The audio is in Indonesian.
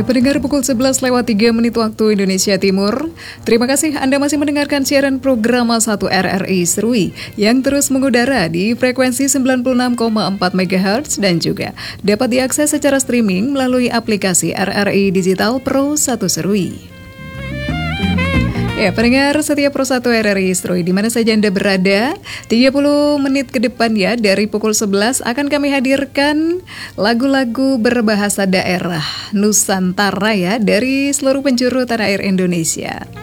Pendengar pukul 11 lewat 3 menit waktu Indonesia Timur. Terima kasih Anda masih mendengarkan siaran program 1 RRI Serui yang terus mengudara di frekuensi 96,4 MHz dan juga dapat diakses secara streaming melalui aplikasi RRI Digital Pro 1 Serui. Ya, pendengar setia Pro 1 RRI Serui di mana saja Anda berada, 30 menit ke depan ya dari pukul 11 akan kami hadirkan lagu-lagu berbahasa daerah Nusantara ya dari seluruh penjuru tanah air Indonesia.